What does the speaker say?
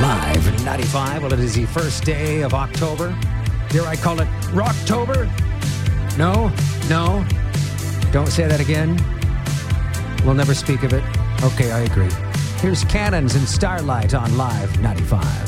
Live 95. Well, it is the first day of October. Dare I call it Rocktober? No? Don't say that again. We'll never speak of it. Okay, I agree. Here's Cannons and Starlight on Live 95.